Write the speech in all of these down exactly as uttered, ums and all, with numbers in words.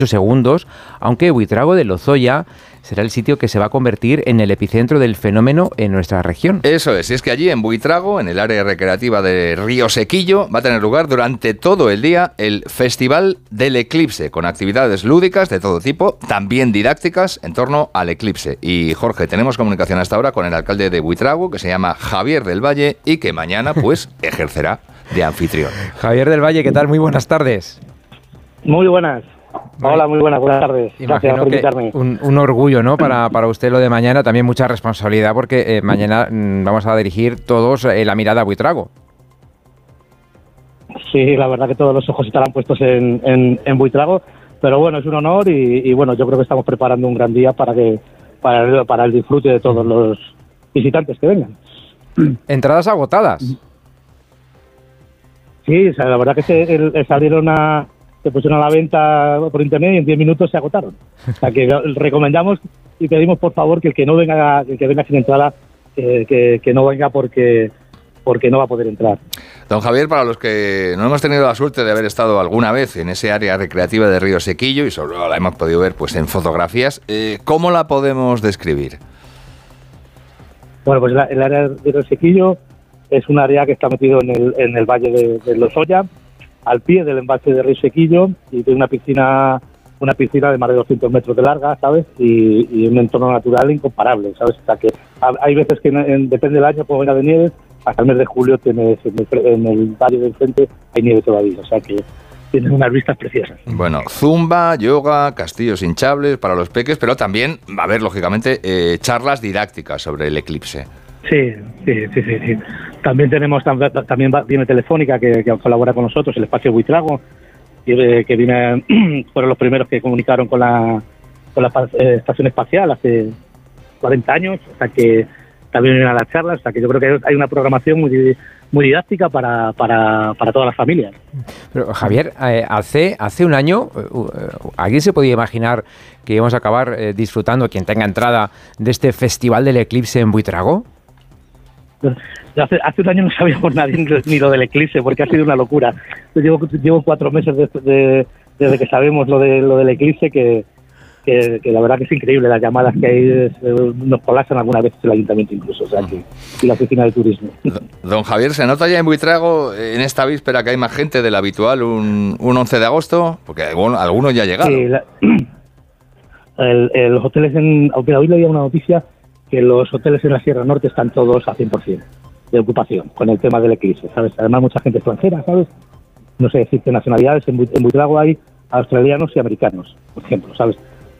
segundos, aunque Buitrago de Lozoya será el sitio que se va a convertir en el epicentro del fenómeno en nuestra región. Eso es, y es que allí en Buitrago, en el área recreativa de Río Sequillo, va a tener lugar durante todo el día el Festival del Eclipse, con actividades lúdicas de todo tipo, también didácticas en torno al eclipse. Y Jorge, tenemos comunicación hasta ahora con el alcalde de Buitrago, que se llama Javier del Valle, y que mañana pues ejercerá de anfitrión. Javier del Valle, ¿qué tal? Muy buenas tardes. Muy buenas. Hola, muy buenas, buenas tardes. Gracias por invitarme. Un, un orgullo, ¿no? Para, para usted lo de mañana, también mucha responsabilidad, porque eh, mañana mm, vamos a dirigir todos eh, la mirada a Buitrago. Sí, la verdad que todos los ojos estarán puestos en, en, en Buitrago, pero bueno, es un honor y, y bueno, yo creo que estamos preparando un gran día para que para el, para el disfrute de todos los visitantes que vengan. Entradas agotadas. Sí, o sea, la verdad que se, el, salieron a... se pusieron a la venta por internet y en diez minutos se agotaron. O sea que recomendamos y pedimos por favor que el que no venga, el que venga sin entrada, que, que, que no venga porque porque no va a poder entrar. Don Javier, para los que no hemos tenido la suerte de haber estado alguna vez en ese área recreativa de Río Sequillo y solo la hemos podido ver pues en fotografías, eh, ¿cómo la podemos describir? Bueno, pues la, el área de Río Sequillo es un área que está metido en el, en el valle de, de Lozoya, al pie del embalse de Río Sequillo, y tiene una piscina una piscina de más de doscientos metros de larga, ¿sabes? Y, y un entorno natural incomparable, ¿sabes? O sea que hay veces que en, depende del año, como venga de nieve, hasta el mes de julio tienes en el, en el valle del frente hay nieve todavía, o sea que tienes unas vistas preciosas. Bueno, zumba, yoga, castillos hinchables para los peques, pero también va a haber, lógicamente, eh, charlas didácticas sobre el eclipse. Sí, sí, sí, sí, sí. También tenemos, también viene Telefónica, que, que colabora con nosotros, el espacio Buitrago, que, que viene, fueron los primeros que comunicaron con la, con la eh, estación espacial hace cuarenta años, o sea que también vienen a las charlas, o sea que yo creo que hay una programación muy, muy didáctica para, para, para todas las familias. Pero Javier, eh, hace, hace un año, uh, ¿alguien se podía imaginar que íbamos a acabar eh, disfrutando, quien tenga entrada, de este Festival del Eclipse en Buitrago? Hace, hace un año no sabíamos nadie ni lo del eclipse, porque ha sido una locura. Yo llevo, llevo cuatro meses de, de, desde que sabemos lo de lo del eclipse, que, que, que la verdad que es increíble. Las llamadas que hay es, nos colapsan algunas veces el ayuntamiento incluso, o sea, que, y la oficina de turismo. Don Javier, ¿se nota ya en Buitrago, en esta víspera, que hay más gente de la habitual, un, un once de agosto? Porque bueno, algunos ya llegaron. Sí, la, el, el, los hoteles en... Aunque hoy leía una noticia que los hoteles en la Sierra Norte están todos a cien por ciento de ocupación con el tema del eclipse, ¿sabes? Además, mucha gente extranjera, ¿sabes? No sé decir qué nacionalidades. En Buitrago hay australianos y americanos, por ejemplo, ¿sabes?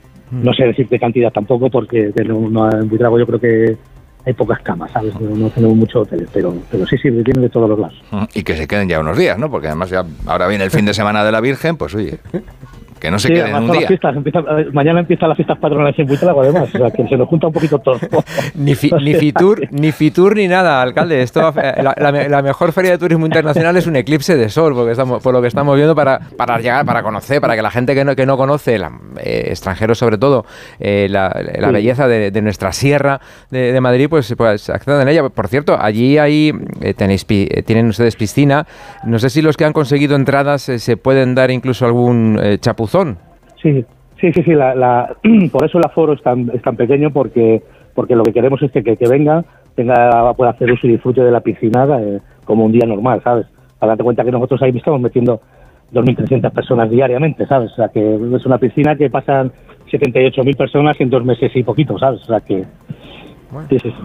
No sé decir qué cantidad tampoco, porque no, no, en Buitrago yo creo que hay pocas camas, ¿sabes? No, no tenemos muchos hoteles, pero, pero sí, sí, vienen de todos los lados. Y que se queden ya unos días, ¿no? Porque además ya ahora viene el fin de semana de la Virgen, pues oye... Que no se sí, queden un día. Fiestas, empieza, mañana empiezan las fiestas patronales en Buitrago, además, o sea, que se nos junta un poquito todo. ni, fi, ni Fitur, ni Fitur ni nada, alcalde. Esto, la, la, la mejor feria de turismo internacional es un eclipse de sol, porque estamos, por lo que estamos viendo, para, para llegar, para conocer, para que la gente que no, que no conoce, la, eh, extranjeros sobre todo, eh, la, la sí. belleza de, de nuestra sierra de, de Madrid, pues, pues accedan a ella. Por cierto, allí hay, eh, tenéis, eh, tienen ustedes piscina. No sé si los que han conseguido entradas eh, se pueden dar incluso algún eh, chapuzón. Sí, sí, sí, sí. La, la, por eso el aforo es tan, es tan pequeño, porque porque lo que queremos es que el que venga tenga pueda hacer uso y disfrute de la piscina eh, como un día normal, ¿sabes? Para darte cuenta que nosotros ahí estamos metiendo dos mil trescientas personas diariamente, ¿sabes? O sea, que es una piscina que pasan setenta y ocho mil personas en dos meses y poquito, ¿sabes? O sea, que... Bueno. Sí, sí.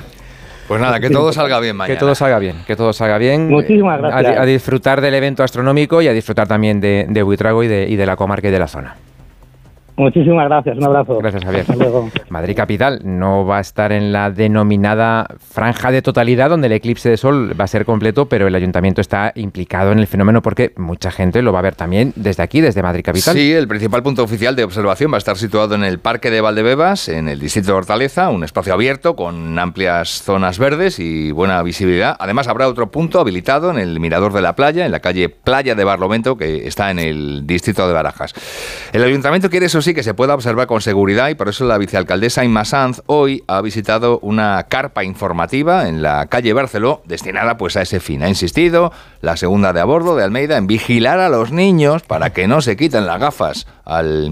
Pues nada, que todo salga bien mañana. Que todo salga bien, que todo salga bien. Muchísimas gracias. A, a disfrutar del evento astronómico y a disfrutar también de, de Buitrago y de, y de la comarca y de la zona. Muchísimas gracias, un abrazo. Gracias, Javier. Hasta luego. Madrid Capital no va a estar en la denominada franja de totalidad, donde el eclipse de sol va a ser completo, pero el ayuntamiento está implicado en el fenómeno porque mucha gente lo va a ver también desde aquí, desde Madrid Capital. Sí, el principal punto oficial de observación va a estar situado en el Parque de Valdebebas, en el distrito de Hortaleza, un espacio abierto con amplias zonas verdes y buena visibilidad. Además, habrá otro punto habilitado en el Mirador de la Playa, en la calle Playa de Barlovento, que está en el distrito de Barajas. El ayuntamiento quiere, eso sí, que se pueda observar con seguridad, y por eso la vicealcaldesa Inma Sanz hoy ha visitado una carpa informativa en la calle Barceló destinada pues a ese fin. Ha insistido la segunda de a bordo de Almeida en vigilar a los niños para que no se quiten las gafas al